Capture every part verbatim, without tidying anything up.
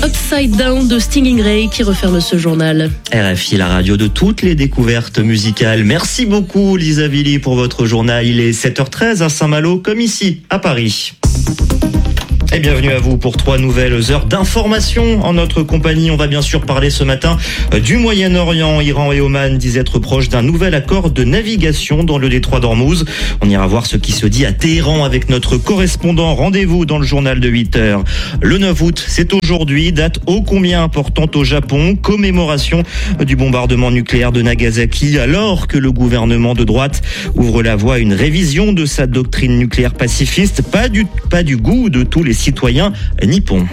Upside Down de Stinging Ray qui referme ce journal. R F I, la radio de toutes les découvertes musicales. Merci beaucoup Lisa Villy pour votre journal. Il est sept heures treize à Saint-Malo comme ici à Paris. Et bienvenue à vous pour trois nouvelles heures d'information en notre compagnie. On va bien sûr parler ce matin du Moyen-Orient. Iran et Oman disent être proches d'un nouvel accord de navigation dans le détroit d'Ormuz. On ira voir ce qui se dit à Téhéran avec notre correspondant. Rendez-vous dans le journal de huit heures. Le neuf août, c'est aujourd'hui, date ô combien importante au Japon, commémoration du bombardement nucléaire de Nagasaki, alors que le gouvernement de droite ouvre la voie à une révision de sa doctrine nucléaire pacifiste, pas du, pas du goût de tous les citoyens nippons.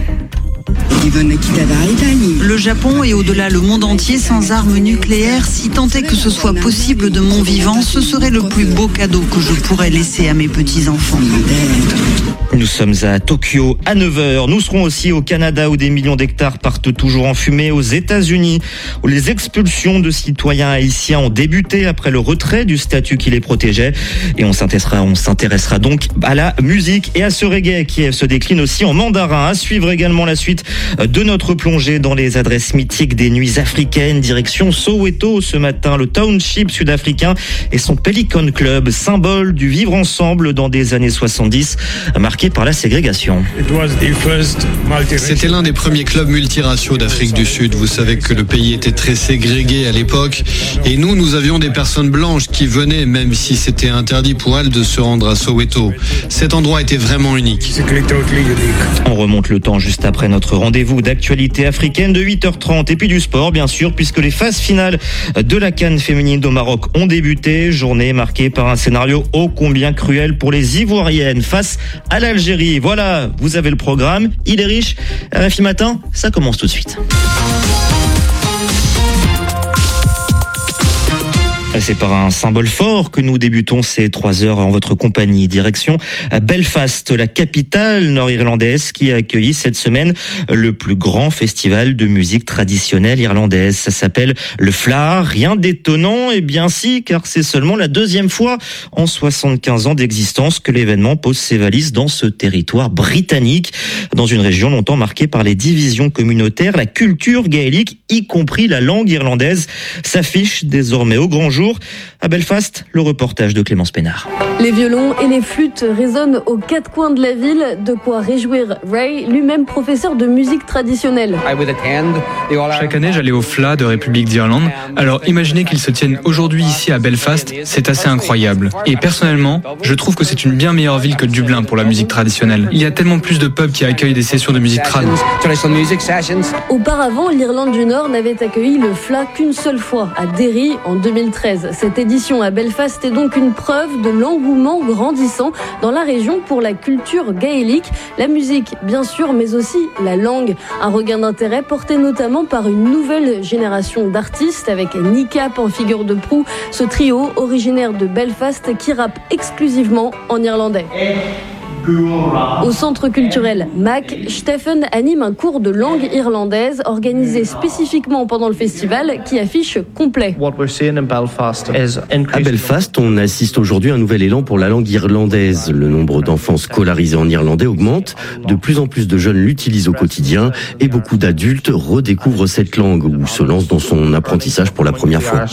Le Japon et au-delà le monde entier sans armes nucléaires, si tant est que ce soit possible de mon vivant, ce serait le plus beau cadeau que je pourrais laisser à mes petits-enfants. Nous sommes à Tokyo à neuf heures. Nous serons aussi au Canada où des millions d'hectares partent toujours en fumée, aux États-Unis où les expulsions de citoyens haïtiens ont débuté après le retrait du statut qui les protégeait. Et on s'intéressera, on s'intéressera donc à la musique et à ce reggae qui se décline aussi en mandarin. À suivre également la suite de notre plongée dans les adresses mythiques des nuits africaines. Direction Soweto ce matin, le township sud-africain et son Pelican Club, symbole du vivre ensemble dans des années soixante-dix, marqué par la ségrégation. C'était l'un des premiers clubs multiraciaux d'Afrique du Sud. Vous savez que le pays était très ségrégué à l'époque. Et nous, nous avions des personnes blanches qui venaient, même si c'était interdit pour elles de se rendre à Soweto. Cet endroit était vraiment unique. On remonte le temps juste après notre rendez-vous d'actualité africaine de huit heures trente. Et puis du sport, bien sûr, puisque les phases finales de la CAN féminine au Maroc ont débuté. Journée marquée par un scénario ô combien cruel pour les Ivoiriennes face à l'Algérie. Voilà, vous avez le programme, il est riche. R F I Matin, ça commence tout de suite. C'est par un symbole fort que nous débutons ces trois heures en votre compagnie. Direction Belfast, la capitale nord-irlandaise qui a accueilli cette semaine le plus grand festival de musique traditionnelle irlandaise. Ça s'appelle le F L A R. Rien d'étonnant, eh bien si, car c'est seulement la deuxième fois en soixante-quinze ans d'existence que l'événement pose ses valises dans ce territoire britannique, dans une région longtemps marquée par les divisions communautaires. La culture gaélique, y compris la langue irlandaise, s'affiche désormais au grand jour. À Belfast, le reportage de Clémence Pénard. Les violons et les flûtes résonnent aux quatre coins de la ville, de quoi réjouir Ray, lui-même professeur de musique traditionnelle. Chaque année, j'allais au F L A de République d'Irlande. Alors imaginez qu'il se tienne aujourd'hui ici à Belfast, c'est assez incroyable. Et personnellement, je trouve que c'est une bien meilleure ville que Dublin pour la musique traditionnelle. Il y a tellement plus de pubs qui accueillent des sessions de musique trad. Auparavant, l'Irlande du Nord n'avait accueilli le F L A qu'une seule fois, à Derry en deux mille treize. Cette édition à Belfast est donc une preuve de l'engouement grandissant dans la région pour la culture gaélique, la musique bien sûr, mais aussi la langue. Un regain d'intérêt porté notamment par une nouvelle génération d'artistes avec Nick-Ap en figure de proue, ce trio originaire de Belfast qui rappe exclusivement en irlandais. Au centre culturel Mac, Stephen anime un cours de langue irlandaise organisé spécifiquement pendant le festival qui affiche complet. À Belfast, on assiste aujourd'hui à un nouvel élan pour la langue irlandaise. Le nombre d'enfants scolarisés en irlandais augmente, de plus en plus de jeunes l'utilisent au quotidien et beaucoup d'adultes redécouvrent cette langue ou se lancent dans son apprentissage pour la première fois.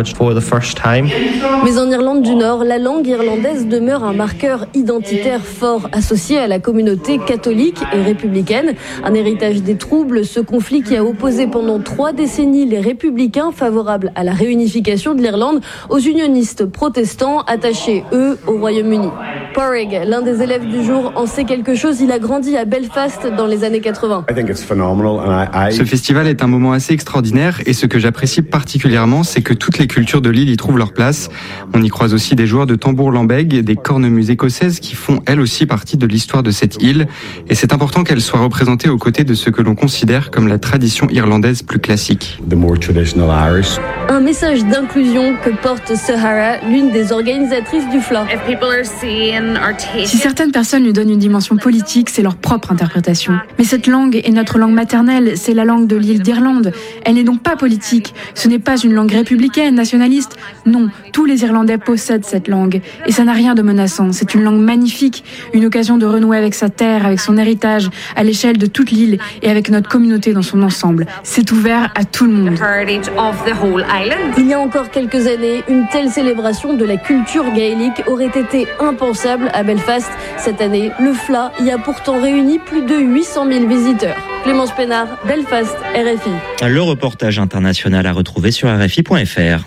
Mais en Irlande du Nord, la langue irlandaise demeure un marqueur identitaire fort associé à la communauté catholique et républicaine. Un héritage des troubles, ce conflit qui a opposé pendant trois décennies les républicains favorables à la réunification de l'Irlande aux unionistes protestants attachés, eux, au Royaume-Uni. Porrig, l'un des élèves du jour, en sait quelque chose. Il a grandi à Belfast dans les années quatre-vingts. Ce festival est un moment assez extraordinaire et ce que j'apprécie particulièrement, c'est que toutes les cultures de l'île y trouvent leur place. On y croise aussi des joueurs de tambour lambègue et des cornemuses écossaises qui font elles aussi partie de l'histoire de cette île et c'est important qu'elles soient représentées aux côtés de ce que l'on considère comme la tradition irlandaise plus classique. Un message d'inclusion que porte Sahara, l'une des organisatrices du F L A. Si certaines personnes lui donnent une dimension politique, c'est leur propre interprétation. Mais cette langue est notre langue maternelle, c'est la langue de l'île d'Irlande. Elle n'est donc pas politique. Ce n'est pas une langue républicaine, nationaliste. Non, tous les Irlandais possèdent cette langue. Et ça n'a rien de menaçant. C'est une langue magnifique, une occasion de renouer avec sa terre, avec son héritage, à l'échelle de toute l'île et avec notre communauté dans son ensemble. C'est ouvert à tout le monde. Il y a encore quelques années, une telle célébration de la culture gaélique aurait été impensable à Belfast. Cette année, le F L A y a pourtant réuni plus de huit cent mille visiteurs. Clémence Pénard, Belfast, R F I. Le reportage international à retrouver sur R F I point F R.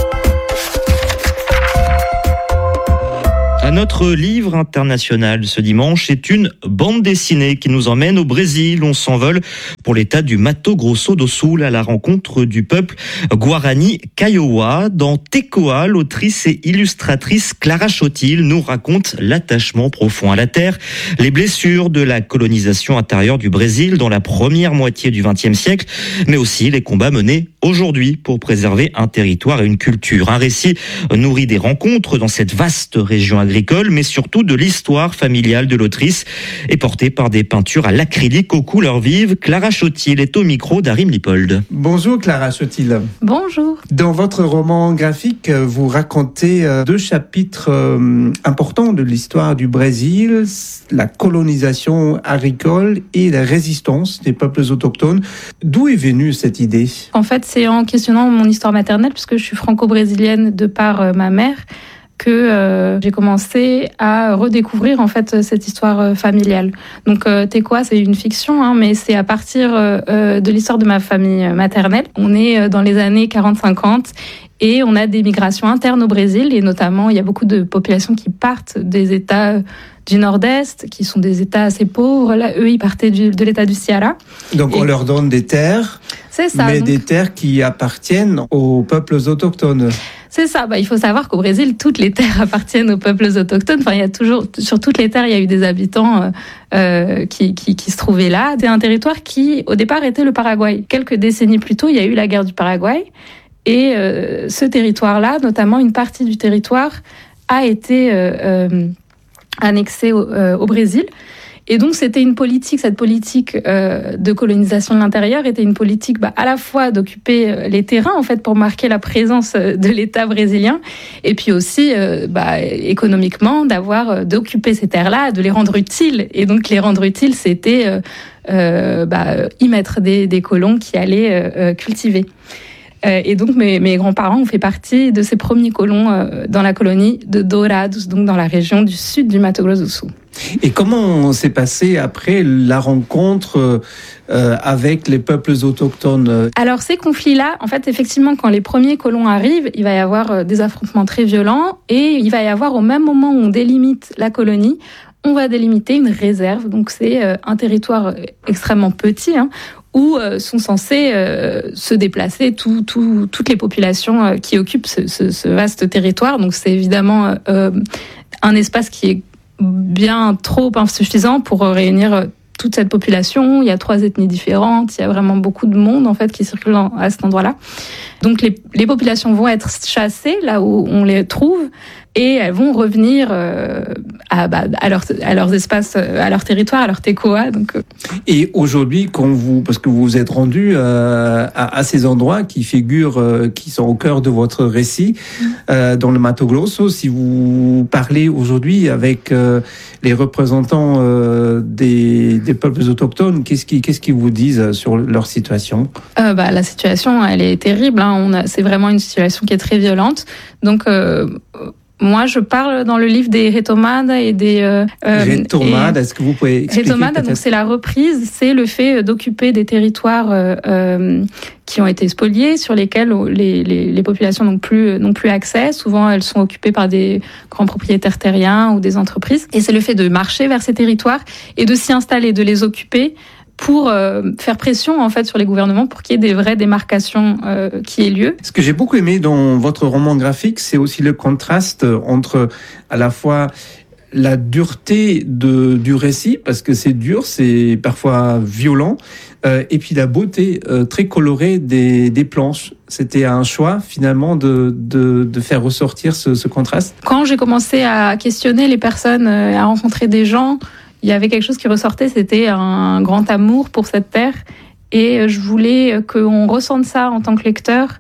À notre livre international ce dimanche, c'est une bande dessinée qui nous emmène au Brésil. On s'envole pour l'état du Mato Grosso do Sul à la rencontre du peuple Guarani Kaiowá. Dans Tekoa, l'autrice et illustratrice Clara Chotil nous raconte l'attachement profond à la terre, les blessures de la colonisation intérieure du Brésil dans la première moitié du vingtième siècle, mais aussi les combats menés aujourd'hui pour préserver un territoire et une culture. Un récit nourri des rencontres dans cette vaste région agricole, mais surtout de l'histoire familiale de l'autrice et porté par des peintures à l'acrylique aux couleurs vives. Clara Chotil est au micro d'Arim Lipold. Bonjour Clara Chotil. Bonjour. Dans votre roman graphique, vous racontez deux chapitres importants de l'histoire du Brésil, la colonisation agricole et la résistance des peuples autochtones. D'où est venue cette idée ? En fait, c'est en questionnant mon histoire maternelle, puisque je suis franco-brésilienne de par euh, ma mère, que euh, j'ai commencé à redécouvrir en fait cette histoire euh, familiale. Donc euh, Tekoa, c'est une fiction, hein, mais c'est à partir euh, de l'histoire de ma famille maternelle. On est euh, dans les années quarante cinquante et on a des migrations internes au Brésil, et notamment il y a beaucoup de populations qui partent des États du Nord-Est, qui sont des États assez pauvres. Là, eux, ils partaient du, de l'État du Ceará. Donc et on leur donne des terres, c'est ça, mais donc des terres qui appartiennent aux peuples autochtones. C'est ça. Bah, il faut savoir qu'au Brésil, toutes les terres appartiennent aux peuples autochtones. Enfin, il y a toujours, sur toutes les terres, il y a eu des habitants euh, qui, qui, qui se trouvaient là. C'est un territoire qui, au départ, était le Paraguay. Quelques décennies plus tôt, il y a eu la guerre du Paraguay. Et euh, ce territoire-là, notamment une partie du territoire, a été euh, euh, annexé au, euh, au Brésil. Et donc, c'était une politique, cette politique euh, de colonisation de l'intérieur était une politique bah, à la fois d'occuper les terrains, en fait, pour marquer la présence de l'État brésilien, et puis aussi, euh, bah, économiquement, d'avoir, euh, d'occuper ces terres-là, de les rendre utiles. Et donc, les rendre utiles, c'était euh, euh, bah, y mettre des, des colons qui allaient euh, cultiver. Euh, et donc, mes, mes grands-parents ont fait partie de ces premiers colons euh, dans la colonie de Dourados, donc dans la région du sud du Mato Grosso do Sul. Et comment s'est passé après la rencontre euh, avec les peuples autochtones ? Alors ces conflits-là, en fait, effectivement, quand les premiers colons arrivent, il va y avoir des affrontements très violents, et il va y avoir, au même moment où on délimite la colonie, on va délimiter une réserve. Donc c'est euh, un territoire extrêmement petit, hein, où euh, sont censés euh, se déplacer tout, tout, toutes les populations euh, qui occupent ce, ce, ce vaste territoire. Donc c'est évidemment euh, un espace qui est bien trop insuffisant pour réunir toute cette population. Il y a trois ethnies différentes, il y a vraiment beaucoup de monde en fait qui circule à cet endroit-là. Donc les, les populations vont être chassées là où on les trouve, et elles vont revenir euh, à, bah, à, leur, à leurs espaces, à leur territoire, à leur Tekoa. Donc, euh. Et aujourd'hui, quand vous, parce que vous vous êtes rendu euh, à, à ces endroits qui figurent, euh, qui sont au cœur de votre récit, euh, dans le Mato Grosso, si vous parlez aujourd'hui avec euh, les représentants euh, des, des peuples autochtones, qu'est-ce qu'ils qu'est-ce qu'ils vous disent sur leur situation ? euh, bah, La situation, elle est terrible. Hein. On a, c'est vraiment une situation qui est très violente. Donc, euh, moi, je parle dans le livre des retomada et des... Euh, retomada, est-ce que vous pouvez expliquer retomada, donc c'est la reprise, c'est le fait d'occuper des territoires euh, euh, qui ont été spoliés, sur lesquels les, les, les populations n'ont plus, n'ont plus accès. Souvent, elles sont occupées par des grands propriétaires terriens ou des entreprises. Et c'est le fait de marcher vers ces territoires et de s'y installer, de les occuper, pour euh, faire pression en fait sur les gouvernements pour qu'il y ait des vraies démarcations euh, qui aient lieu. Ce que j'ai beaucoup aimé dans votre roman graphique, c'est aussi le contraste entre à la fois la dureté de, du récit, parce que c'est dur, c'est parfois violent, euh, et puis la beauté euh, très colorée des, des planches. C'était un choix finalement de, de, de faire ressortir ce, ce contraste. Quand j'ai commencé à questionner les personnes, à rencontrer des gens, il y avait quelque chose qui ressortait, c'était un grand amour pour cette terre, et je voulais qu'on ressente ça en tant que lecteur,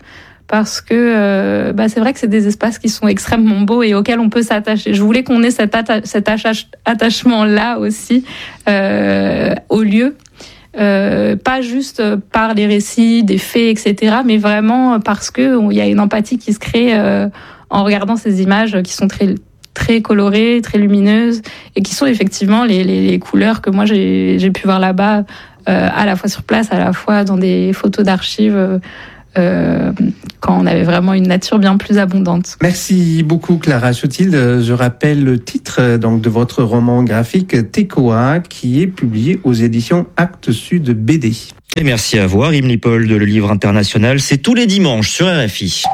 parce que euh, bah, c'est vrai que c'est des espaces qui sont extrêmement beaux et auxquels on peut s'attacher. Je voulais qu'on ait cet, atta- cet atta- attachement-là aussi euh, au lieu. Euh, pas juste par les récits, des faits, et cetera, mais vraiment parce que il y a une empathie qui se crée euh, en regardant ces images qui sont très très colorées, très lumineuses et qui sont effectivement les, les, les couleurs que moi j'ai, j'ai pu voir là-bas, euh, à la fois sur place, à la fois dans des photos d'archives. Euh, quand on avait vraiment une nature bien plus abondante. Merci beaucoup Clara Chautil. Je rappelle le titre donc de votre roman graphique Tekoa qui est publié aux éditions Actes Sud B D. Et merci à vous, Rim Lipold, le livre international, c'est tous les dimanches sur R F I.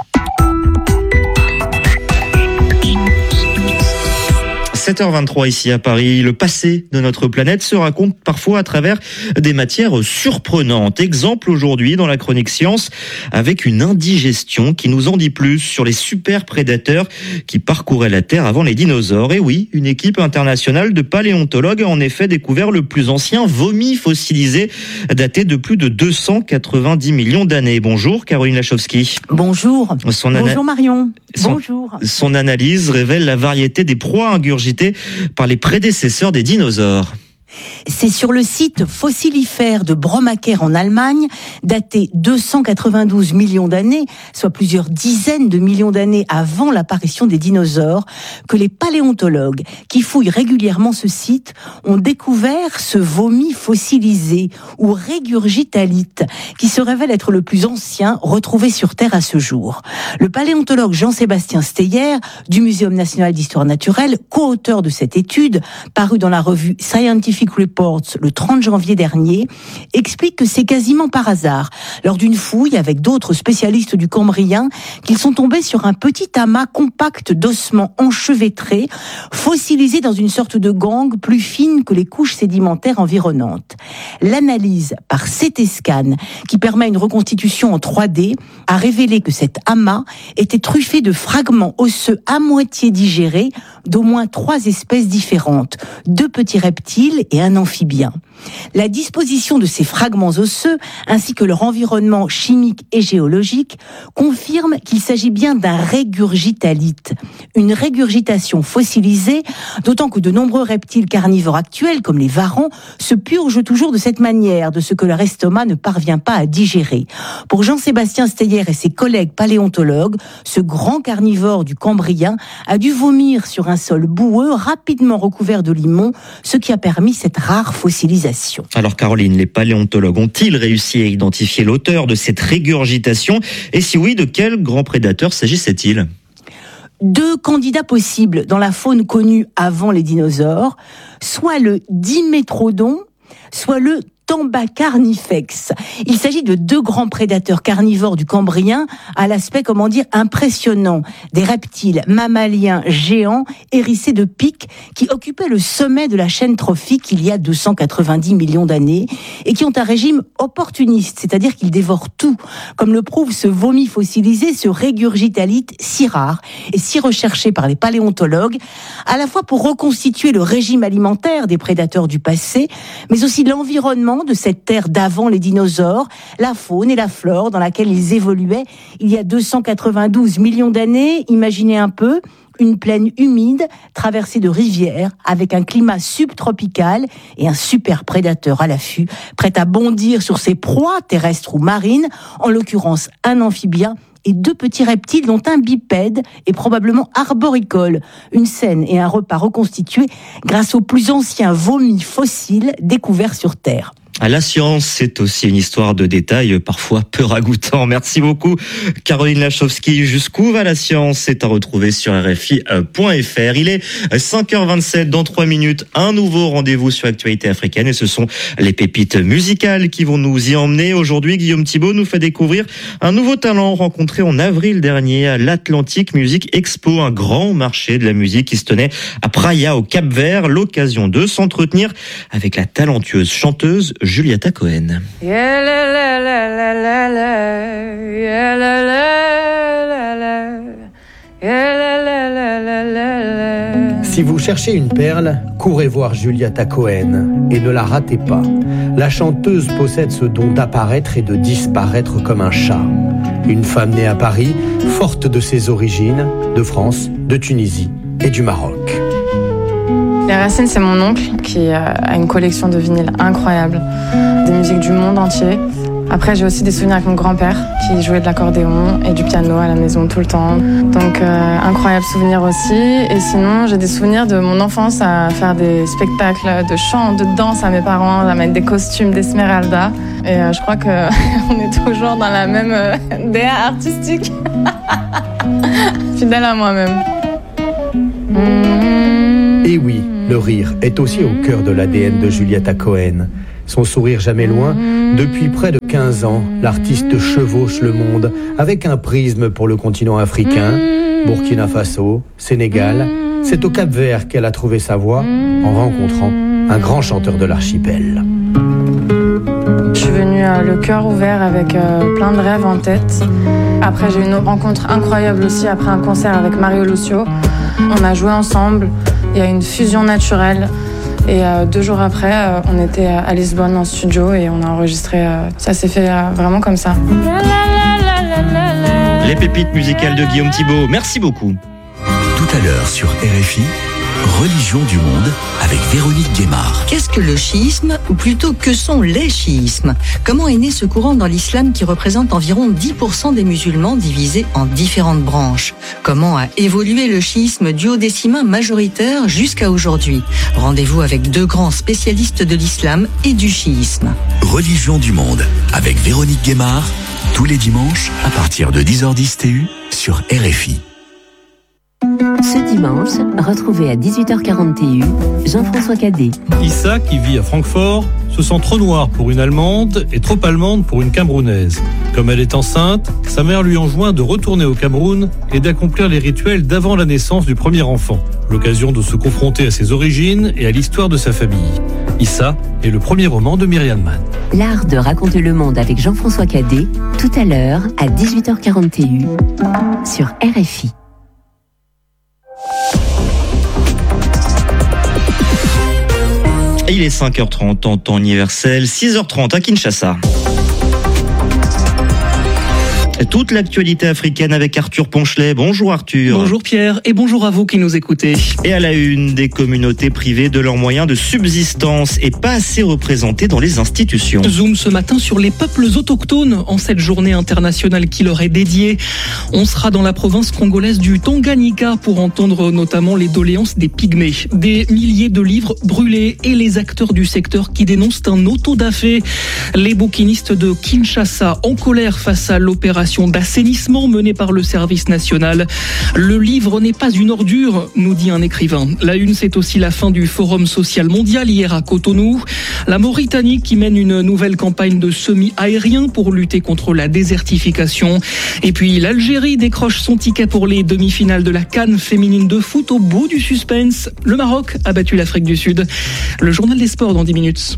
sept heures vingt-trois ici à Paris, le passé de notre planète se raconte parfois à travers des matières surprenantes. Exemple aujourd'hui dans la chronique Science avec une indigestion qui nous en dit plus sur les super prédateurs qui parcouraient la Terre avant les dinosaures. Et oui, une équipe internationale de paléontologues a en effet découvert le plus ancien vomi fossilisé daté de plus de deux cent quatre-vingt-dix millions d'années. Bonjour Caroline Lachowski. Bonjour. Son ana- Bonjour Marion. Son, Bonjour. Son analyse révèle la variété des proies ingurgitées par les prédécesseurs des dinosaures. C'est sur le site fossilifère de Bromacker en Allemagne, daté deux cent quatre-vingt-douze millions d'années, soit plusieurs dizaines de millions d'années avant l'apparition des dinosaures, que les paléontologues qui fouillent régulièrement ce site ont découvert ce vomi fossilisé ou régurgitalite, qui se révèle être le plus ancien retrouvé sur Terre à ce jour. Le paléontologue Jean-Sébastien Steyer du Muséum national d'histoire naturelle, co-auteur de cette étude, parue dans la revue Scientific Reports le trente janvier dernier, explique que c'est quasiment par hasard, lors d'une fouille avec d'autres spécialistes du Cambrien, qu'ils sont tombés sur un petit amas compact d'ossements enchevêtrés, fossilisés dans une sorte de gangue plus fine que les couches sédimentaires environnantes. L'analyse par C T scan, qui permet une reconstitution en trois D, a révélé que cet amas était truffé de fragments osseux à moitié digérés d'au moins trois espèces différentes, deux petits reptiles et un amphibien. La disposition de ces fragments osseux, ainsi que leur environnement chimique et géologique, confirme qu'il s'agit bien d'un régurgitalite, une régurgitation fossilisée, d'autant que de nombreux reptiles carnivores actuels, comme les varans, se purgent toujours de cette manière, de ce que leur estomac ne parvient pas à digérer. Pour Jean-Sébastien Steyer et ses collègues paléontologues, ce grand carnivore du Cambrien a dû vomir sur un sol boueux rapidement recouvert de limon, ce qui a permis cette rare fossilisation. Alors Caroline, les paléontologues ont-ils réussi à identifier l'auteur de cette régurgitation ? Et si oui, de quel grand prédateur s'agissait-il ? Deux candidats possibles dans la faune connue avant les dinosaures, soit le Dimétrodon, soit le Tambacarnifex. Il s'agit de deux grands prédateurs carnivores du Cambrien à l'aspect, comment dire, impressionnant. Des reptiles mammaliens géants hérissés de pics qui occupaient le sommet de la chaîne trophique il y a deux cent quatre-vingt-dix millions d'années et qui ont un régime opportuniste, c'est-à-dire qu'ils dévorent tout, comme le prouve ce vomi fossilisé, ce régurgitalite si rare et si recherché par les paléontologues, à la fois pour reconstituer le régime alimentaire des prédateurs du passé, mais aussi l'environnement de cette terre d'avant les dinosaures, la faune et la flore dans laquelle ils évoluaient il y a deux cent quatre-vingt-douze millions d'années. Imaginez un peu une plaine humide traversée de rivières avec un climat subtropical et un super prédateur à l'affût, prêt à bondir sur ses proies terrestres ou marines, en l'occurrence un amphibien et deux petits reptiles dont un bipède est probablement arboricole. Une scène et un repas reconstitués grâce aux plus anciens vomis fossiles découverts sur Terre. À la science, c'est aussi une histoire de détails parfois peu ragoûtants. Merci beaucoup Caroline Lachowski. Jusqu'où va la science ? C'est à retrouver sur R F I point F R. Il est cinq heures vingt-sept, dans trois minutes, un nouveau rendez-vous sur l'actualité africaine et ce sont les pépites musicales qui vont nous y emmener. Aujourd'hui, Guillaume Thibault nous fait découvrir un nouveau talent rencontré en avril dernier à l'Atlantic Music Expo, un grand marché de la musique qui se tenait à Praia au Cap-Vert. L'occasion de s'entretenir avec la talentueuse chanteuse Julieta Cohen. Yeah, la, la, la, la, la, la. Yeah, la, la, la, la. Yeah, la, la, la, la, la, la. Si vous cherchez une perle, courez voir Julieta Cohen et ne la ratez pas. La chanteuse possède ce don d'apparaître et de disparaître comme un chat. Une femme née à Paris, forte de ses origines, de France, de Tunisie et du Maroc. Les racines, c'est mon oncle qui a une collection de vinyles incroyable, des musiques du monde entier. Après, j'ai aussi des souvenirs avec mon grand-père qui jouait de l'accordéon et du piano à la maison tout le temps. Donc, euh, incroyable souvenir aussi. Et sinon, j'ai des souvenirs de mon enfance à faire des spectacles de chant, de danse à mes parents, à mettre des costumes d'Esmeralda. Et euh, je crois qu'on est toujours dans la même euh, D A artistique. Fidèle à moi-même. Et oui, le rire est aussi au cœur de l'A D N de Julieta Cohen. Son sourire jamais loin, depuis près de quinze ans, l'artiste chevauche le monde avec un prisme pour le continent africain, Burkina Faso, Sénégal. C'est au Cap-Vert qu'elle a trouvé sa voix en rencontrant un grand chanteur de l'archipel. Je suis venue euh, le cœur ouvert avec euh, plein de rêves en tête. Après, j'ai eu une rencontre incroyable aussi après un concert avec Mario Lucio. On a joué ensemble, il y a une fusion naturelle. Et euh, deux jours après, euh, on était à Lisbonne en studio et on a enregistré. Euh, ça s'est fait euh, vraiment comme ça. Les pépites musicales de Guillaume Thibault, merci beaucoup. Tout à l'heure sur R F I, Religion du monde avec Véronique Guémard. Qu'est-ce que le chiisme, ou plutôt que sont les chiismes? Comment est né ce courant dans l'islam qui représente environ dix pour cent des musulmans divisés en différentes branches? Comment a évolué le chiisme duodécimain majoritaire jusqu'à aujourd'hui? Rendez-vous avec deux grands spécialistes de l'islam et du chiisme. Religion du monde avec Véronique Guémard, tous les dimanches à partir de dix heures dix T U sur R F I. Ce dimanche, retrouvez à dix-huit heures quarante T U Jean-François Cadet. Issa, qui vit à Francfort, se sent trop noire pour une Allemande et trop allemande pour une Camerounaise. Comme elle est enceinte, sa mère lui enjoint de retourner au Cameroun et d'accomplir les rituels d'avant la naissance du premier enfant. L'occasion de se confronter à ses origines et à l'histoire de sa famille. Issa est le premier roman de Myriam Mann. L'art de raconter le monde avec Jean-François Cadet, tout à l'heure à dix-huit heures quarante T U sur R F I. Il est cinq heures trente en temps universel, six heures trente à Kinshasa. Toute l'actualité africaine avec Arthur Ponchelet. Bonjour Arthur. Bonjour Pierre et bonjour à vous qui nous écoutez. Et à la une, des communautés privées de leurs moyens de subsistance et pas assez représentées dans les institutions. Zoom ce matin sur les peuples autochtones en cette journée internationale qui leur est dédiée. On sera dans la province congolaise du Tanganyika pour entendre notamment les doléances des pygmées. Des milliers de livres brûlés et les acteurs du secteur qui dénoncent un auto-da-fé. Les bouquinistes de Kinshasa en colère face à l'opération d'assainissement menée par le service national. Le livre n'est pas une ordure, nous dit un écrivain. La une, c'est aussi la fin du Forum social mondial hier à Cotonou. La Mauritanie qui mène une nouvelle campagne de semis aériens pour lutter contre la désertification. Et puis l'Algérie décroche son ticket pour les demi-finales de la CAN féminine de foot au bout du suspense. Le Maroc a battu l'Afrique du Sud. Le journal des sports dans dix minutes.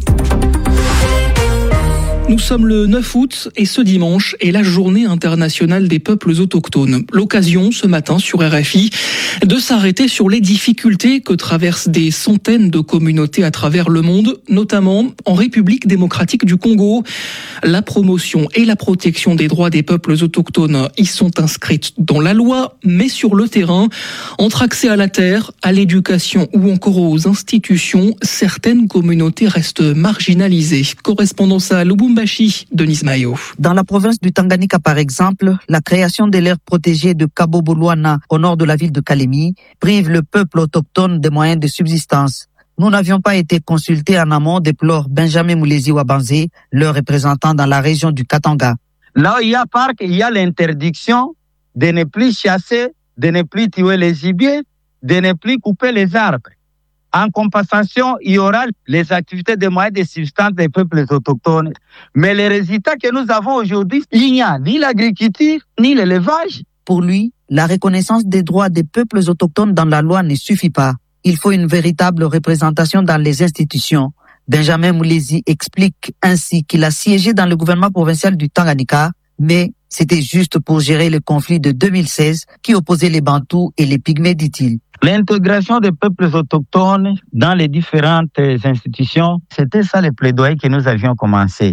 Nous sommes le neuf août et ce dimanche est la journée internationale des peuples autochtones. L'occasion ce matin sur R F I de s'arrêter sur les difficultés que traversent des centaines de communautés à travers le monde, notamment en République démocratique du Congo. La promotion et la protection des droits des peuples autochtones y sont inscrites dans la loi, mais sur le terrain, entre accès à la terre, à l'éducation ou encore aux institutions, certaines communautés restent marginalisées. Correspondance à Lubumbashi. Denise Mayo. Dans la province du Tanganyika, par exemple, la création de l'aire protégée de Cabo Boluana, au nord de la ville de Kalemi, prive le peuple autochtone des moyens de subsistance. Nous n'avions pas été consultés en amont, déplore Benjamin Moulezi Wabanze, leur représentant dans la région du Katanga. Là où il y a parc, il y a l'interdiction de ne plus chasser, de ne plus tuer les gibiers, de ne plus couper les arbres. En compensation, il y aura les activités de moyens de subsistance des peuples autochtones. Mais les résultats que nous avons aujourd'hui, il n'y a ni l'agriculture, ni l'élevage. Pour lui, la reconnaissance des droits des peuples autochtones dans la loi ne suffit pas. Il faut une véritable représentation dans les institutions. Benjamin Moulezi explique ainsi qu'il a siégé dans le gouvernement provincial du Tanganyika, mais c'était juste pour gérer le conflit de deux mille seize qui opposait les Bantous et les Pygmées, dit-il. L'intégration des peuples autochtones dans les différentes institutions, c'était ça le plaidoyer que nous avions commencé.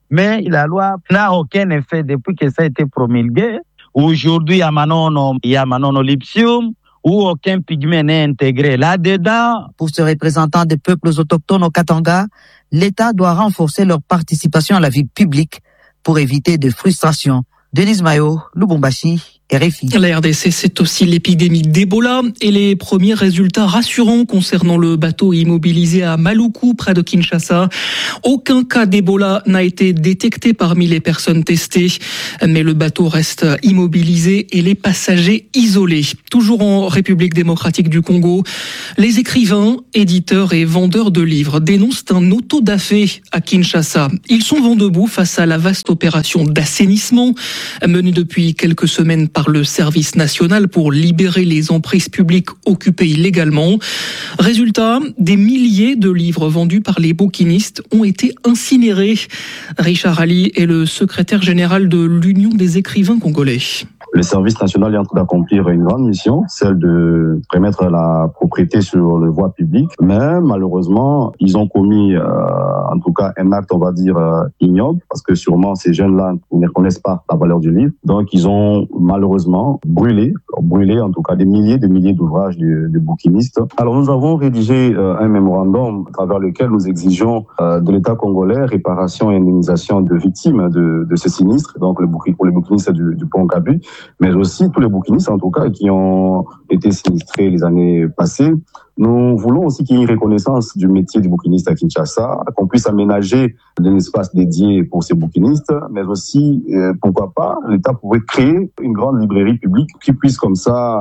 mais la loi n'a aucun effet depuis que ça a été promulgué. Aujourd'hui, il y a Manono, il y a Manono Lipsium, où aucun pygmée n'est intégré là-dedans. Pour ce représentant des peuples autochtones au Katanga, l'État doit renforcer leur participation à la vie publique pour éviter des frustrations. Denise Mayo, Lubumbashi, R F I. La R D C, c'est aussi l'épidémie d'Ebola et les premiers résultats rassurants concernant le bateau immobilisé à Maluku, près de Kinshasa. Aucun cas d'Ebola n'a été détecté parmi les personnes testées, mais le bateau reste immobilisé et les passagers isolés. Toujours en République démocratique du Congo, les écrivains, éditeurs et vendeurs de livres dénoncent un auto-da-fé à Kinshasa. Ils sont vent debout face à la vaste opération d'assainissement menée depuis quelques semaines par le service national pour libérer les emprises publiques occupées illégalement. Résultat, des milliers de livres vendus par les bouquinistes ont été incinérés. Richard Ali est le secrétaire général de l'Union des écrivains congolais. Le service national est en train d'accomplir une grande mission, celle de remettre la propriété sur le voie publique. Mais malheureusement, ils ont commis, euh, en tout cas, un acte, on va dire, euh, ignoble, parce que sûrement ces jeunes-là ne reconnaissent pas la valeur du livre. Donc, ils ont malheureusement brûlé, brûlé en tout cas des milliers, des milliers d'ouvrages de, de bouquinistes. Alors, nous avons rédigé euh, un mémorandum à travers lequel nous exigeons euh, de l'État congolais réparation et indemnisation de victimes de, de ce sinistre, donc le bouquin, pour les bouquinistes du, du pont Kabu, mais aussi tous les bouquinistes, en tout cas, qui ont été sinistrés les années passées. Nous voulons aussi qu'il y ait une reconnaissance du métier du bouquiniste à Kinshasa, qu'on puisse aménager un espace dédié pour ces bouquinistes, mais aussi, euh, pourquoi pas, l'État pourrait créer une grande librairie publique qui puisse comme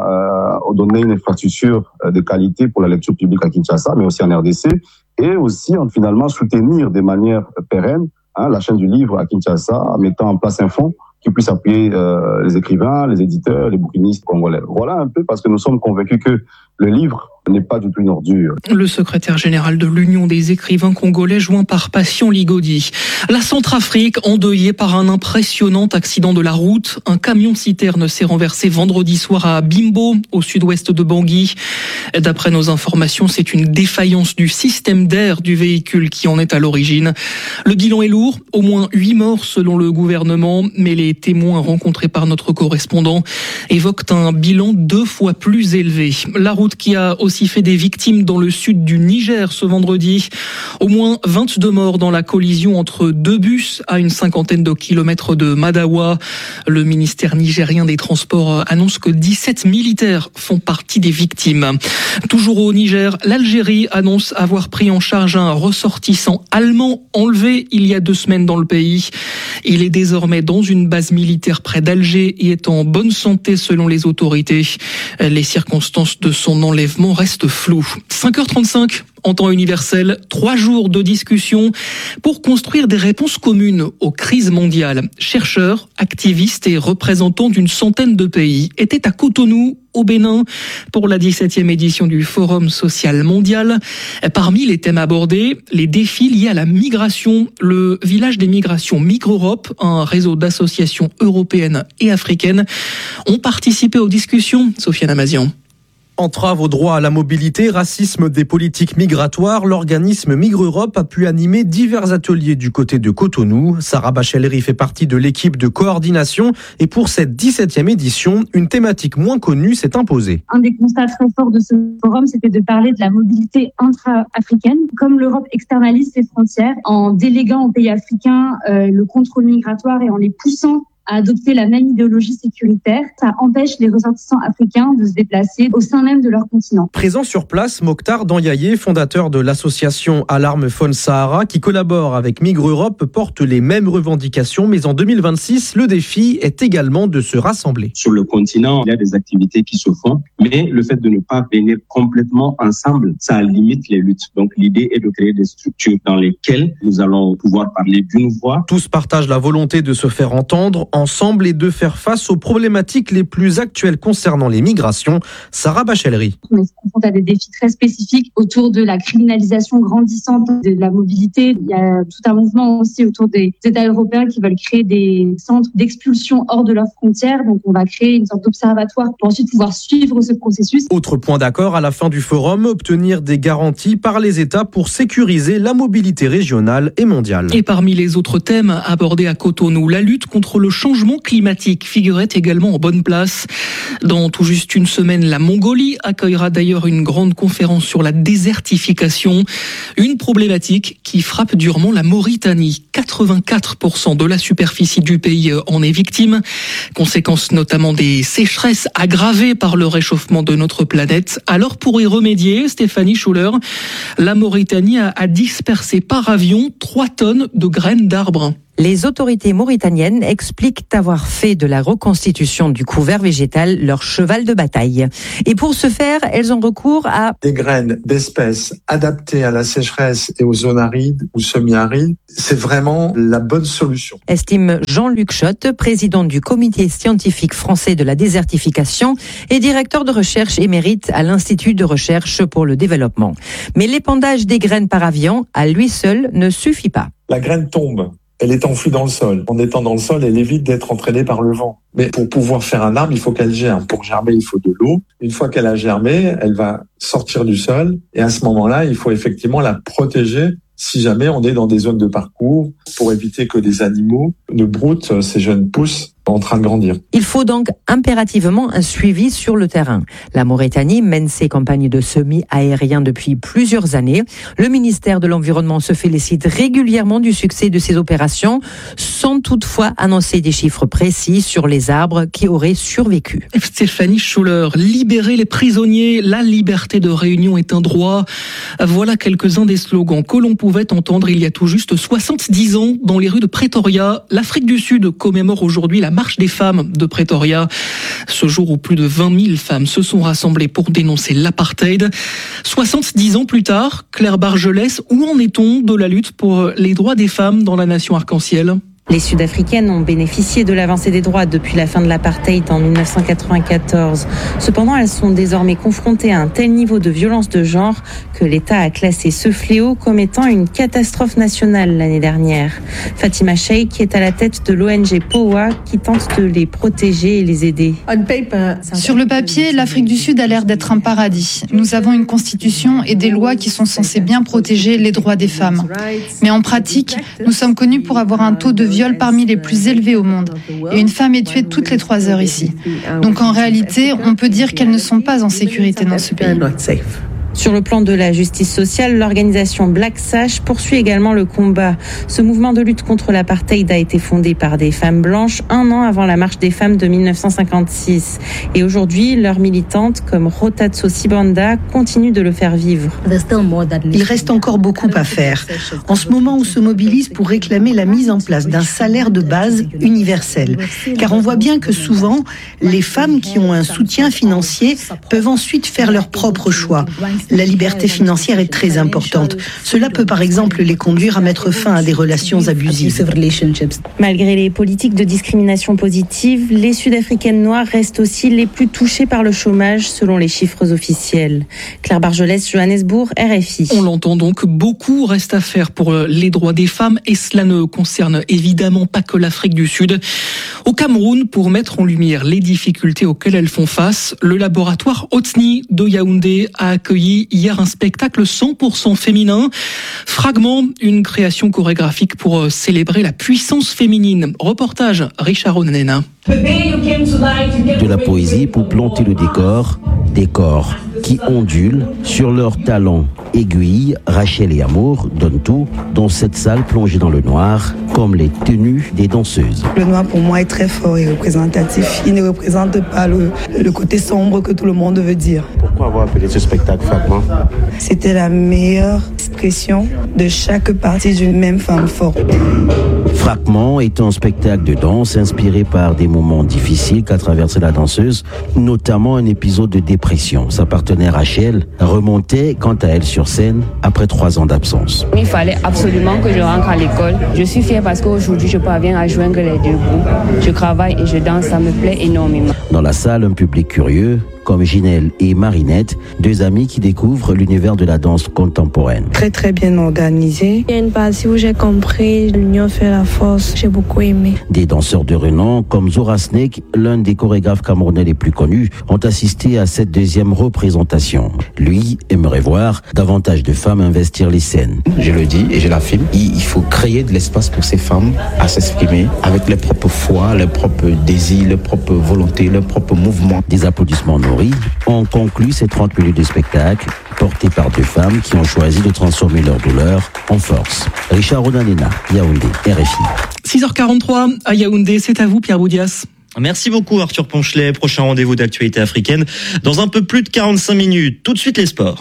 ça euh, donner une infrastructure de qualité pour la lecture publique à Kinshasa, mais aussi en R D C, et aussi en finalement soutenir de manière pérenne hein, la chaîne du livre à Kinshasa, en mettant en place un fonds qui puisse appuyer euh, les écrivains, les éditeurs, les bouquinistes congolais. Voilà un peu parce que nous sommes convaincus que le livre n'est pas du tout une ordure. Le secrétaire général de l'Union des écrivains congolais, joint par Patient Ligodi. La Centrafrique, endeuillée par un impressionnant accident de la route. Un camion-citerne s'est renversé vendredi soir à Bimbo, au sud-ouest de Bangui. D'après nos informations, c'est une défaillance du système d'air du véhicule qui en est à l'origine. Le bilan est lourd, au moins huit morts selon le gouvernement, mais les témoins rencontrés par notre correspondant évoquent un bilan deux fois plus élevé. La route qui a aussi fait des victimes dans le sud du Niger ce vendredi. Au moins vingt-deux morts dans la collision entre deux bus à une cinquantaine de kilomètres de Madawa. Le ministère nigérien des Transports annonce que dix-sept militaires font partie des victimes. Toujours au Niger, l'Algérie annonce avoir pris en charge un ressortissant allemand enlevé il y a deux semaines dans le pays. Il est désormais dans une base militaire près d'Alger et est en bonne santé selon les autorités. Les circonstances de son enlèvement restent floues. cinq heures trente-cinq en temps universel, trois jours de discussion pour construire des réponses communes aux crises mondiales. Chercheurs, activistes et représentants d'une centaine de pays étaient à Cotonou, au Bénin, pour la dix-septième édition du Forum social mondial. Parmi les thèmes abordés, les défis liés à la migration, le village des migrations Migre-Europe, un réseau d'associations européennes et africaines, ont participé aux discussions. Sofiane Amazian. Entrave au droit à la mobilité, racisme des politiques migratoires, l'organisme Migre-Europe a pu animer divers ateliers du côté de Cotonou. Sarah Bachellery fait partie de l'équipe de coordination et pour cette dix-septième édition, une thématique moins connue s'est imposée. Un des constats très forts de ce forum, c'était de parler de la mobilité intra-africaine. Comme l'Europe externalise ses frontières en déléguant aux pays africains euh, le contrôle migratoire et en les poussant à adopter la même idéologie sécuritaire, ça empêche les ressortissants africains de se déplacer au sein même de leur continent. Présent sur place, Mokhtar Danyaye, fondateur de l'association Alarme Faune Sahara, qui collabore avec Migre-Europe, porte les mêmes revendications, mais en deux mille vingt-six, le défi est également de se rassembler. Sur le continent, il y a des activités qui se font, mais le fait de ne pas venir complètement ensemble, ça limite les luttes. Donc l'idée est de créer des structures dans lesquelles nous allons pouvoir parler d'une voix. Tous partagent la volonté de se faire entendre. ensemble et de faire face aux problématiques les plus actuelles concernant les migrations. Sarah Bachellery. On se confronte à des défis très spécifiques autour de la criminalisation grandissante de la mobilité. Il y a tout un mouvement aussi autour des États européens qui veulent créer des centres d'expulsion hors de leurs frontières. Donc on va créer une sorte d'observatoire pour ensuite pouvoir suivre ce processus. Autre point d'accord à la fin du forum, obtenir des garanties par les États pour sécuriser la mobilité régionale et mondiale. Et parmi les autres thèmes abordés à Cotonou, la lutte contre le changement climatique figurait également en bonne place. Dans tout juste une semaine, la Mongolie accueillera d'ailleurs une grande conférence sur la désertification, une problématique qui frappe durement la Mauritanie. quatre-vingt-quatre pour cent de la superficie du pays en est victime, conséquence notamment des sécheresses aggravées par le réchauffement de notre planète. Alors pour y remédier, Stéphanie Schuller, la Mauritanie a dispersé par avion trois tonnes de graines d'arbres. Les autorités mauritaniennes expliquent avoir fait de la reconstitution du couvert végétal leur cheval de bataille. Et pour ce faire, elles ont recours à des graines d'espèces adaptées à la sécheresse et aux zones arides ou semi-arides. C'est vraiment la bonne solution, estime Jean-Luc Schott, président du comité scientifique français de la désertification et directeur de recherche émérite à l'Institut de recherche pour le développement. Mais l'épandage des graines par avion, à lui seul, ne suffit pas. La graine tombe. Elle est enfouie dans le sol. En étant dans le sol, elle évite d'être entraînée par le vent. Mais pour pouvoir faire un arbre, il faut qu'elle germe. Pour germer, il faut de l'eau. Une fois qu'elle a germé, elle va sortir du sol. Et à ce moment-là, il faut effectivement la protéger si jamais on est dans des zones de parcours pour éviter que des animaux ne broutent ces jeunes pousses en train de grandir. Il faut donc impérativement un suivi sur le terrain. La Mauritanie mène ses campagnes de semis aériens depuis plusieurs années. Le ministère de l'Environnement se félicite régulièrement du succès de ces opérations, sans toutefois annoncer des chiffres précis sur les arbres qui auraient survécu. Stéphanie Schuller, libérer les prisonniers, la liberté de réunion est un droit. Voilà quelques-uns des slogans que l'on pouvait entendre il y a tout juste soixante-dix ans dans les rues de Pretoria. L'Afrique du Sud commémore aujourd'hui la marche des femmes de Pretoria. Ce jour où plus de vingt mille femmes se sont rassemblées pour dénoncer l'apartheid. soixante-dix ans plus tard, Claire Bargelès, où en est-on de la lutte pour les droits des femmes dans la nation arc-en-ciel ? Les Sud-Africaines ont bénéficié de l'avancée des droits depuis la fin de l'apartheid en dix-neuf cent quatre-vingt-quatorze. Cependant, elles sont désormais confrontées à un tel niveau de violence de genre que l'État a classé ce fléau comme étant une catastrophe nationale l'année dernière. Fatima Sheikh est à la tête de l'O N G P O A qui tente de les protéger et les aider. Sur le papier, l'Afrique du Sud a l'air d'être un paradis. Nous avons une constitution et des lois qui sont censées bien protéger les droits des femmes. Mais en pratique, nous sommes connus pour avoir un taux de viol parmi les plus élevés au monde. Et une femme est tuée toutes les trois heures ici. Donc en réalité, on peut dire qu'elles ne sont pas en sécurité dans ce pays. Sur le plan de la justice sociale, l'organisation Black Sash poursuit également le combat. Ce mouvement de lutte contre l'apartheid a été fondé par des femmes blanches un an avant la marche des femmes de dix-neuf cent cinquante-six. Et aujourd'hui, leurs militantes, comme Rotatso Sibanda, continuent de le faire vivre. Il reste encore beaucoup à faire. En ce moment, on se mobilise pour réclamer la mise en place d'un salaire de base universel. Car on voit bien que souvent, les femmes qui ont un soutien financier peuvent ensuite faire leurs propres choix. La liberté financière est très importante. Cela peut par exemple les conduire à mettre fin à des relations abusives. Malgré les politiques de discrimination positive, les Sud-Africaines noires restent aussi les plus touchées par le chômage selon les chiffres officiels. Claire Bargelès, Johannesburg, R F I. On l'entend donc, beaucoup reste à faire pour les droits des femmes et cela ne concerne évidemment pas que l'Afrique du Sud. Au Cameroun, pour mettre en lumière les difficultés auxquelles elles font face, le laboratoire Otni de Yaoundé a accueilli hier un spectacle cent pour cent féminin. Fragment, une création chorégraphique pour célébrer la puissance féminine. Reportage Richard Onanena. De la poésie pour planter le décor, des corps qui ondulent sur leurs talons. Aiguille, Rachel et Amour donnent tout dans cette salle plongée dans le noir, comme les tenues des danseuses. Le noir pour moi est très fort et représentatif. Il ne représente pas le, le côté sombre que tout le monde veut dire. Pourquoi avoir appelé ce spectacle Fragment ? C'était la meilleure expression de chaque partie d'une même femme forte. Fragment est un spectacle de danse inspiré par des moments difficiles qu'a traversé la danseuse, notamment un épisode de dépression. Sa partenaire partenaire Rachel remontait quant à elle sur scène après trois ans d'absence. Il fallait absolument que je rentre à l'école. Je suis fière parce qu'aujourd'hui je parviens à joindre les deux bouts. Je travaille et je danse, ça me plaît énormément. Dans la salle, un public curieux, comme Ginelle et Marinette, deux amies qui découvrent l'univers de la danse contemporaine. Très très bien organisé. Il y a une partie où j'ai compris l'union fait la force. J'ai beaucoup aimé. Des danseurs de renom comme Zora Snake, l'un des chorégraphes camerounais les plus connus, ont assisté à cette deuxième représentation. Lui aimerait voir davantage de femmes investir les scènes. Je le dis et je l'affirme, il faut créer de l'espace pour ces femmes à s'exprimer avec leurs propres foi, leurs propres désirs, leurs propres volontés, leurs propres mouvements. Des applaudissements nourris ont conclu ces trente minutes de spectacle portés par deux femmes qui ont choisi de transformer leur douleur en force. Richard Rodanena, Yaoundé, R F I. six heures quarante-trois à Yaoundé, c'est à vous Pierre Boudias. Merci beaucoup Arthur Ponchelet. Prochain rendez-vous d'actualité africaine dans un peu plus de quarante-cinq minutes. Tout de suite les sports.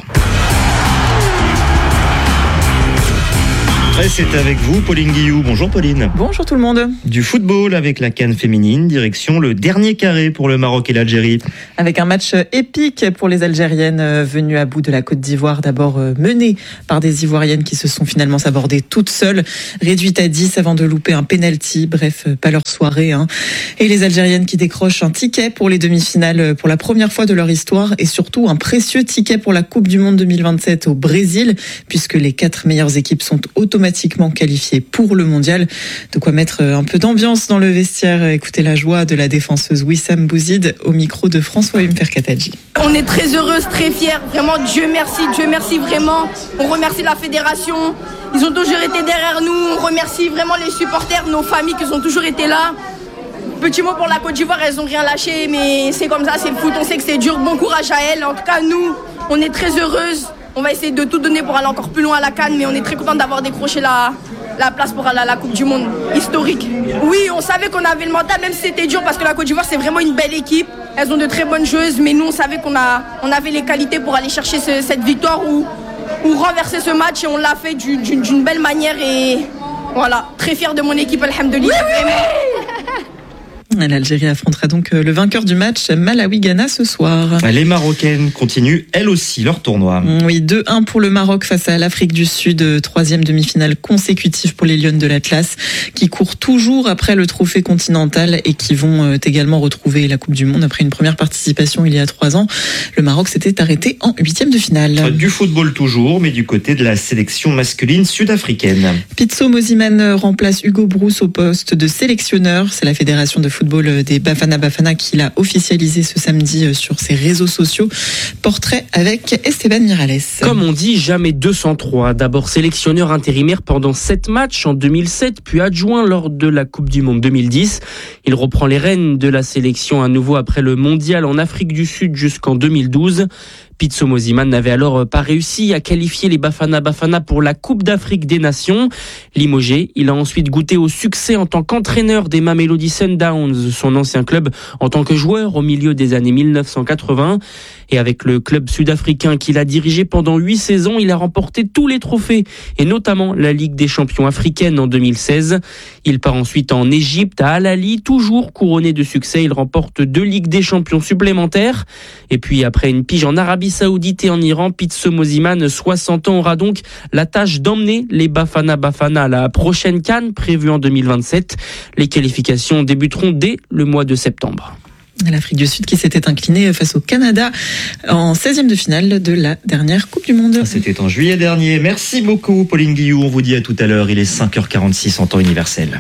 Et c'est avec vous, Pauline Guillou. Bonjour Pauline. Bonjour tout le monde. Du football avec la CAN féminine, direction le dernier carré pour le Maroc et l'Algérie. Avec un match épique pour les Algériennes venues à bout de la Côte d'Ivoire, d'abord menées par des Ivoiriennes qui se sont finalement sabordées toutes seules, réduites à dix avant de louper un penalty. Bref, pas leur soirée. Hein. Et les Algériennes qui décrochent un ticket pour les demi-finales pour la première fois de leur histoire et surtout un précieux ticket pour la Coupe du Monde deux mille vingt-sept au Brésil, puisque les quatre meilleures équipes sont automatiquement qualifié pour le mondial. De quoi mettre un peu d'ambiance dans le vestiaire. Écoutez la joie de la défenseuse Wissam Bouzid au micro de François Umferkatadji. On est très heureuse, très fiers. Vraiment, Dieu merci, Dieu merci vraiment. On remercie la fédération. Ils ont toujours été derrière nous. On remercie vraiment les supporters, nos familles qui ont toujours été là. Petit mot pour la Côte d'Ivoire, elles n'ont rien lâché, mais c'est comme ça, c'est le foot. On sait que c'est dur. Bon courage à elles. En tout cas, nous, on est très heureuses. On va essayer de tout donner pour aller encore plus loin à la CAN, mais on est très content d'avoir décroché la, la place pour aller à la Coupe du Monde. Historique. Oui, on savait qu'on avait le mental, même si c'était dur, parce que la Côte d'Ivoire, c'est vraiment une belle équipe. Elles ont de très bonnes joueuses, mais nous, on savait qu'on a, on avait les qualités pour aller chercher ce, cette victoire ou, ou renverser ce match, et on l'a fait du, du, d'une belle manière. Et voilà, très fière de mon équipe, alhamdoulilah. Oui, oui, oui. L'Algérie affrontera donc le vainqueur du match Malawi-Ghana ce soir. Les Marocaines continuent elles aussi leur tournoi. Oui, deux un pour le Maroc face à l'Afrique du Sud, troisième demi-finale consécutive pour les Lionnes de l'Atlas, qui courent toujours après le trophée continental et qui vont également retrouver la Coupe du Monde après une première participation il y a trois ans. Le Maroc s'était arrêté en huitième de finale. Du football toujours, mais du côté de la sélection masculine sud-africaine. Pitso Mosimane remplace Hugo Broos au poste de sélectionneur. C'est la fédération de football des Bafana Bafana qui l'a officialisé ce samedi sur ses réseaux sociaux. Portrait avec Esteban Miralles. Comme on dit, jamais deux cent trois. D'abord sélectionneur intérimaire pendant sept matchs en deux mille sept, puis adjoint lors de la Coupe du Monde deux mille dix. Il reprend les rênes de la sélection à nouveau après le mondial en Afrique du Sud jusqu'en deux mille douze. Pitso Mosimane n'avait alors pas réussi à qualifier les Bafana Bafana pour la Coupe d'Afrique des Nations. Limogé, il a ensuite goûté au succès en tant qu'entraîneur des Mamelodi Sundowns, son ancien club en tant que joueur au milieu des années mille neuf cent quatre-vingts. Et avec le club sud-africain qu'il a dirigé pendant huit saisons, il a remporté tous les trophées, et notamment la Ligue des champions africaine en deux mille seize. Il part ensuite en Égypte, à Al Ahly, toujours couronné de succès. Il remporte deux Ligues des champions supplémentaires. Et puis après une pige en Arabie Saoudite et en Iran, Pitso Mosimane, soixante ans, aura donc la tâche d'emmener les Bafana Bafana à la prochaine CAN prévue en deux mille vingt-sept. Les qualifications débuteront dès le mois de septembre. L'Afrique du Sud qui s'était inclinée face au Canada en seizième de finale de la dernière Coupe du Monde. C'était en juillet dernier. Merci beaucoup Pauline Guillou. On vous dit à tout à l'heure. Il est cinq heures quarante-six en temps universel.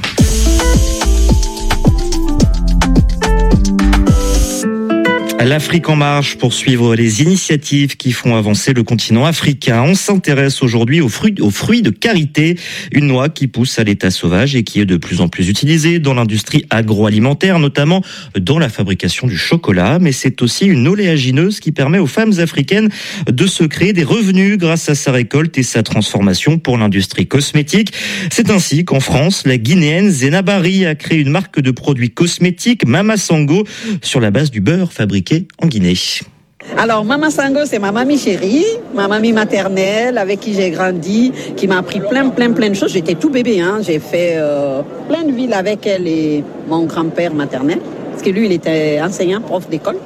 L'Afrique en marche pour suivre les initiatives qui font avancer le continent africain. On s'intéresse aujourd'hui aux fruits, aux fruits de karité, une noix qui pousse à l'état sauvage et qui est de plus en plus utilisée dans l'industrie agroalimentaire, notamment dans la fabrication du chocolat. Mais c'est aussi une oléagineuse qui permet aux femmes africaines de se créer des revenus grâce à sa récolte et sa transformation pour l'industrie cosmétique. C'est ainsi qu'en France, la Guinéenne Zenabari a créé une marque de produits cosmétiques, Mama Sango, sur la base du beurre fabriqué en Guinée. Alors, Mama Sango, c'est ma mamie chérie, ma mamie maternelle avec qui j'ai grandi, qui m'a appris plein, plein, plein de choses. J'étais tout bébé, hein. J'ai fait euh, plein de villes avec elle et mon grand-père maternel, parce que lui, il était enseignant, prof d'école.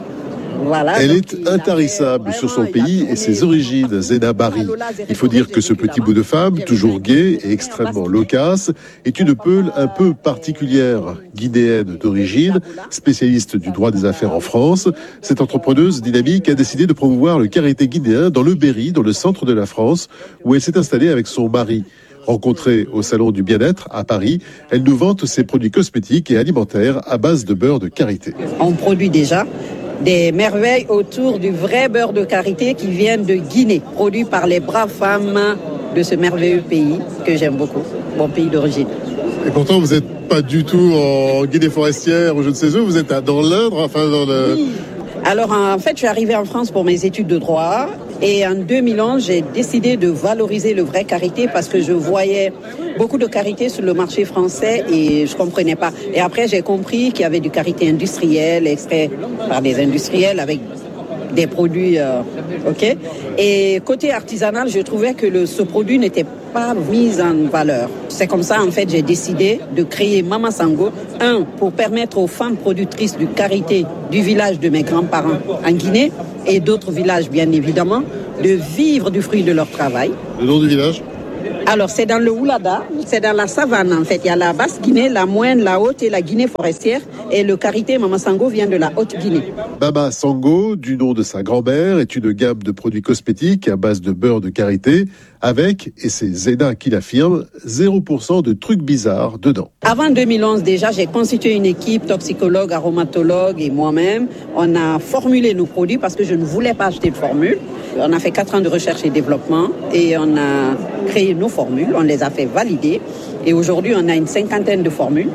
Voilà. Elle est intarissable sur son pays et ses origines, Zena Bari. Il faut dire que ce petit bout de femme, toujours gai et extrêmement loquace, est une peule un peu particulière, guinéenne d'origine, spécialiste du droit des affaires en France. Cette entrepreneuse dynamique a décidé de promouvoir le karaté guinéen dans le Berry, dans le centre de la France, où elle s'est installée avec son mari. Rencontrée au Salon du Bien-être à Paris, elle nous vante ses produits cosmétiques et alimentaires à base de beurre de karité. On produit déjà des merveilles autour du vrai beurre de karité qui vient de Guinée, produit par les braves femmes de ce merveilleux pays que j'aime beaucoup, mon pays d'origine. Et pourtant, vous n'êtes pas du tout en Guinée forestière ou je ne sais où, vous êtes dans l'Indre, enfin dans le... Oui. Alors en fait, je suis arrivée en France pour mes études de droit et en deux mille onze, j'ai décidé de valoriser le vrai karité parce que je voyais beaucoup de karité sur le marché français et je comprenais pas. Et après, j'ai compris qu'il y avait du karité industriel, extrait par des industriels avec des produits, euh, ok. Et côté artisanal, je trouvais que le, ce produit n'était pas mis en valeur. C'est comme ça, en fait, j'ai décidé de créer Mama Sango, un, pour permettre aux femmes productrices du karité du village de mes grands-parents en Guinée et d'autres villages, bien évidemment, de vivre du fruit de leur travail. Le nom du village ? Alors, c'est dans le Oulada, c'est dans la savane, en fait. Il y a la Basse-Guinée, la Moyenne, la Haute et la Guinée forestière. Et le karité Mama Sango vient de la Haute-Guinée. Mama Sango, du nom de sa grand-mère, est une gamme de produits cosmétiques à base de beurre de karité, avec, et c'est Zena qui l'affirme, zéro pour cent de trucs bizarres dedans. Avant deux mille onze, déjà, j'ai constitué une équipe toxicologue, aromatologue et moi-même. On a formulé nos produits parce que je ne voulais pas acheter de formule. On a fait quatre ans de recherche et développement et on a créé nos formules, on les a fait valider et aujourd'hui on a une cinquantaine de formules.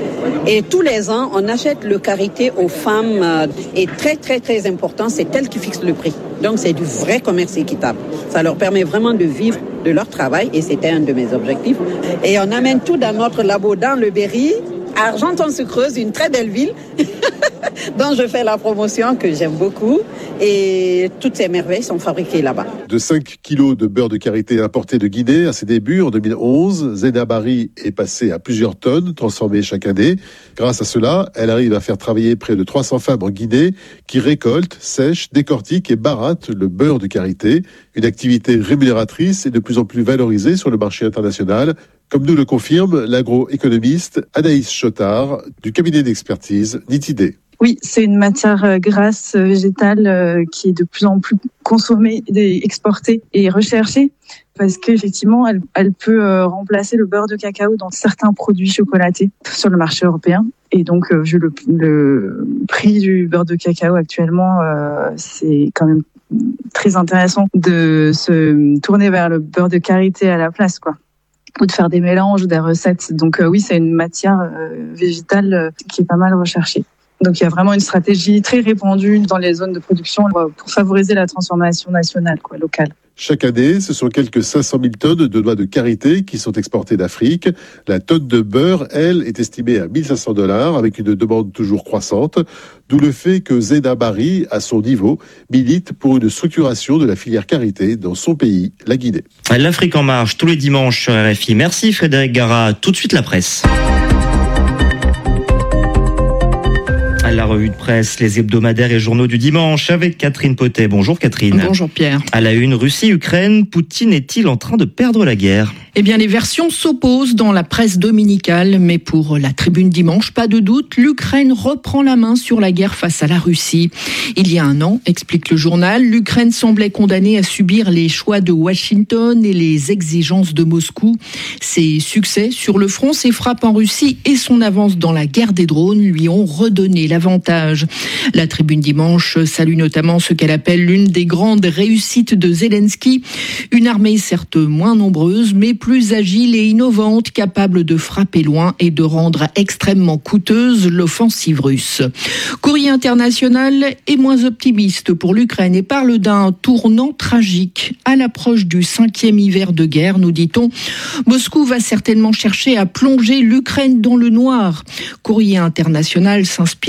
Et tous les ans, on achète le karité aux femmes et très très très important, c'est elles qui fixent le prix. Donc c'est du vrai commerce équitable. Ça leur permet vraiment de vivre de leur travail et c'était un de mes objectifs. Et on amène tout dans notre labo dans le Berry, à Argenton-sur-Creuse, une très belle ville dont je fais la promotion que j'aime beaucoup et toutes ces merveilles sont fabriquées là-bas. De cinq kilos de beurre de karité importé de Guinée à ses débuts en deux mille onze, Zena Bari est passée à plusieurs tonnes transformées chaque année. Grâce à cela, elle arrive à faire travailler près de trois cents femmes en Guinée qui récoltent, sèchent, décortiquent et barattent le beurre de karité, une activité rémunératrice et de plus en plus valorisée sur le marché international, comme nous le confirme l'agroéconomiste Anaïs Chotard du cabinet d'expertise Nitidé. Oui, c'est une matière grasse végétale qui est de plus en plus consommée, exportée et recherchée parce qu'effectivement, elle, elle peut remplacer le beurre de cacao dans certains produits chocolatés sur le marché européen. Et donc, vu le, le prix du beurre de cacao actuellement, euh, c'est quand même très intéressant de se tourner vers le beurre de karité à la place, quoi. Ou de faire des mélanges, des recettes. Donc euh, oui, c'est une matière euh, végétale euh, qui est pas mal recherchée. Donc il y a vraiment une stratégie très répandue dans les zones de production pour favoriser la transformation nationale, quoi, locale. Chaque année, ce sont quelques cinq cent mille tonnes de noix de karité qui sont exportées d'Afrique. La tonne de beurre, elle, est estimée à mille cinq cents dollars avec une demande toujours croissante. D'où le fait que Zena Bari, à son niveau, milite pour une structuration de la filière karité dans son pays, la Guinée. L'Afrique en marche tous les dimanches sur R F I. Merci Frédéric Gara. Tout de suite la presse. La revue de presse, les hebdomadaires et journaux du dimanche avec Catherine Potet. Bonjour Catherine. Bonjour Pierre. À la une, Russie-Ukraine, Poutine est-il en train de perdre la guerre ? Eh bien, les versions s'opposent dans la presse dominicale, mais pour la Tribune dimanche, pas de doute, l'Ukraine reprend la main sur la guerre face à la Russie. Il y a un an, explique le journal, l'Ukraine semblait condamnée à subir les choix de Washington et les exigences de Moscou. Ses succès sur le front, ses frappes en Russie et son avance dans la guerre des drones lui ont redonné l'avantage. La Tribune dimanche salue notamment ce qu'elle appelle l'une des grandes réussites de Zelensky, une armée certes moins nombreuse, mais plus agile et innovante, capable de frapper loin et de rendre extrêmement coûteuse l'offensive russe. Courrier international est moins optimiste pour l'Ukraine et parle d'un tournant tragique à l'approche du cinquième hiver de guerre, nous dit-on. Moscou va certainement chercher à plonger l'Ukraine dans le noir. Courrier international s'inspire notamment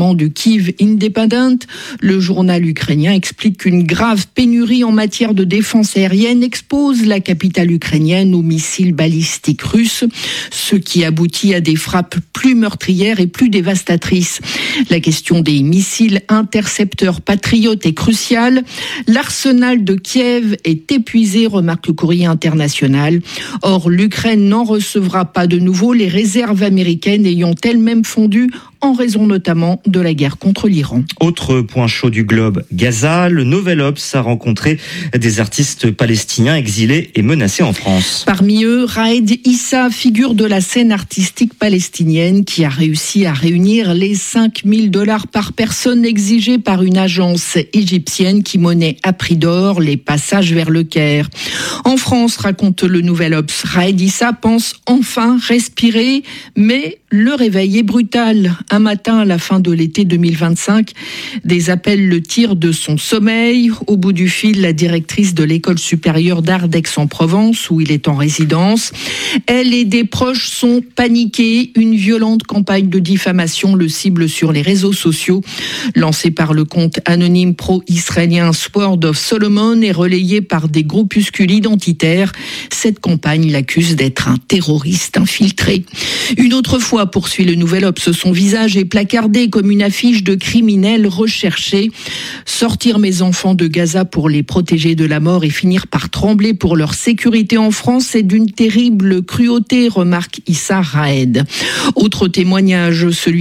notamment du Kyiv Independent. Le journal ukrainien explique qu'une grave pénurie en matière de défense aérienne expose la capitale ukrainienne aux missiles balistiques russes, ce qui aboutit à des frappes plus meurtrières et plus dévastatrices. La question des missiles intercepteurs patriotes est cruciale. L'arsenal de Kiev est épuisé, remarque le Courrier international. Or, l'Ukraine n'en recevra pas de nouveau, les réserves américaines ayant elles-mêmes fondu en raison notamment de la guerre contre l'Iran. Autre point chaud du globe, Gaza. Le Nouvel Obs a rencontré des artistes palestiniens exilés et menacés en France. Parmi eux, Raed Issa, figure de la scène artistique palestinienne qui a réussi à réunir les cinq mille dollars par personne exigés par une agence égyptienne qui monnaie à prix d'or les passages vers le Caire. En France, raconte le Nouvel Obs, Raed Issa pense enfin respirer, mais le réveil est brutal. Un matin, à la fin de l'été deux mille vingt-cinq, des appels le tirent de son sommeil. Au bout du fil, la directrice de l'école supérieure d'art d'Aix-en-Provence, où il est en résidence. Elle et des proches sont paniqués. Une violente campagne de diffamation le cible sur les réseaux sociaux. Lancée par le compte anonyme pro-israélien Sword of Solomon et relayée par des groupuscules identitaires, cette campagne l'accuse d'être un terroriste infiltré. Une autre fois, poursuit le Nouvel Obs, son visage est placardé comme une affiche de criminels recherchés. Sortir mes enfants de Gaza pour les protéger de la mort et finir par trembler pour leur sécurité en France, c'est d'une terrible cruauté, remarque Issa Raed. Autre témoignage, celui